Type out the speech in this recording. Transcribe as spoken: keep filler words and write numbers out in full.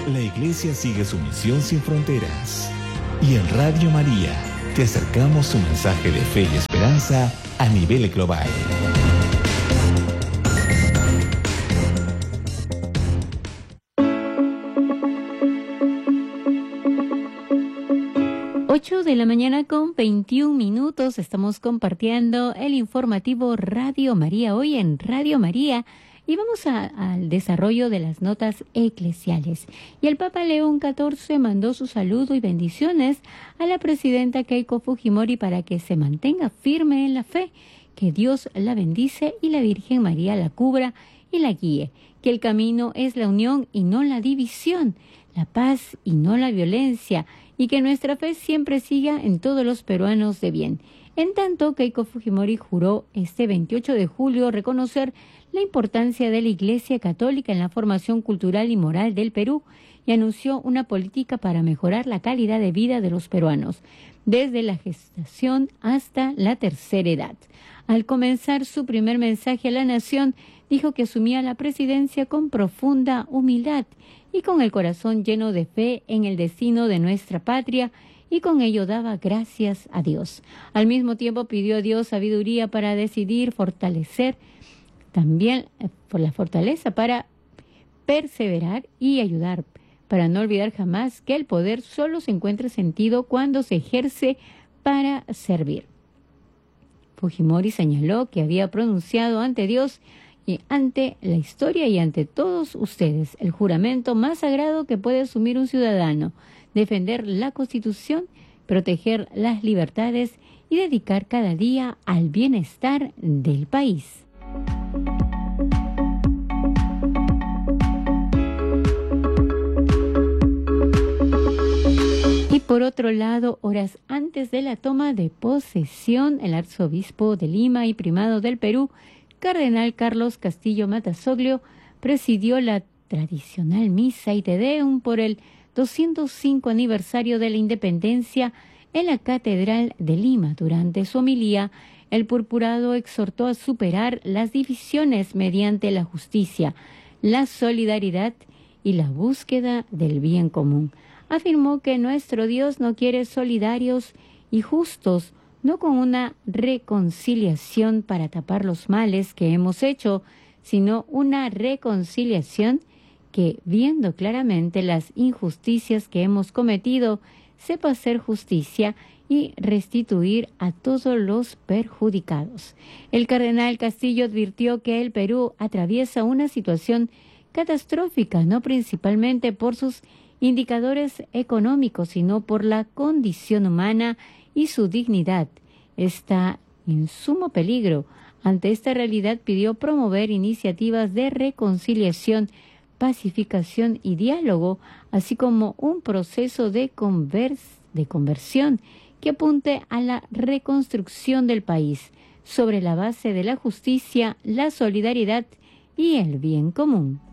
La Iglesia sigue su misión sin fronteras. Y en Radio María te acercamos un mensaje de fe y esperanza a nivel global. ocho de la mañana con veintiún minutos. Estamos compartiendo el informativo Radio María hoy en Radio María. Y vamos a, al desarrollo de las notas eclesiales. Y el Papa León catorce mandó su saludo y bendiciones a la presidenta Keiko Fujimori para que se mantenga firme en la fe, que Dios la bendice y la Virgen María la cubra y la guíe, que el camino es la unión y no la división, la paz y no la violencia, y que nuestra fe siempre siga en todos los peruanos de bien. En tanto, Keiko Fujimori juró este veintiocho de julio reconocer la importancia de la Iglesia Católica en la formación cultural y moral del Perú y anunció una política para mejorar la calidad de vida de los peruanos, desde la gestación hasta la tercera edad. Al comenzar su primer mensaje a la nación, dijo que asumía la presidencia con profunda humildad y con el corazón lleno de fe en el destino de nuestra patria, y con ello daba gracias a Dios. Al mismo tiempo pidió a Dios sabiduría para decidir, fortalecer también por la fortaleza para perseverar y ayudar, para no olvidar jamás que el poder solo se encuentra sentido cuando se ejerce para servir. Fujimori señaló que había pronunciado ante Dios y ante la historia y ante todos ustedes el juramento más sagrado que puede asumir un ciudadano: defender la Constitución, proteger las libertades y dedicar cada día al bienestar del país. Y por otro lado, horas antes de la toma de posesión, el arzobispo de Lima y primado del Perú, cardenal Carlos Castillo Matasoglio, presidió la tradicional misa y te deum por el doscientos cinco aniversario de la independencia en la Catedral de Lima. Durante su homilía, el purpurado exhortó a superar las divisiones mediante la justicia, la solidaridad y la búsqueda del bien común. Afirmó que nuestro Dios no quiere solidarios y justos, no con una reconciliación para tapar los males que hemos hecho, sino una reconciliación que, viendo claramente las injusticias que hemos cometido, sepa hacer justicia y restituir a todos los perjudicados. El cardenal Castillo advirtió que el Perú atraviesa una situación catastrófica, no principalmente por sus indicadores económicos, sino por la condición humana y su dignidad. Está en sumo peligro. Ante esta realidad pidió promover iniciativas de reconciliación, pacificación y diálogo, así como un proceso de, convers- de conversión que apunte a la reconstrucción del país sobre la base de la justicia, la solidaridad y el bien común.